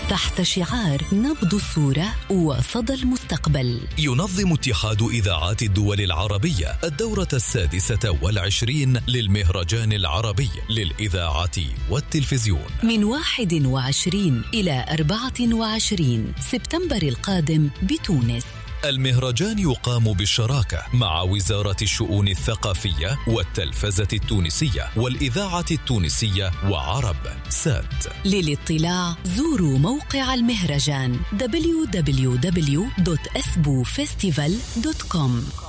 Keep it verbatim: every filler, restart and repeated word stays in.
تحت شعار نبض الصورة وصدى المستقبل. ينظم اتحاد إذاعات الدول العربية الدورة السادسة والعشرين للمهرجان العربي للإذاعة والتلفزيون من واحد وعشرين إلى أربعة وعشرين سبتمبر القادم بتونس. المهرجان يقام بالشراكة مع وزارة الشؤون الثقافية والتلفزة التونسية والإذاعة التونسية وعرب سات. للاطلاع زوروا موقع المهرجان دبليو دبليو دبليو دوت اسبو فيستيفال دوت كوم.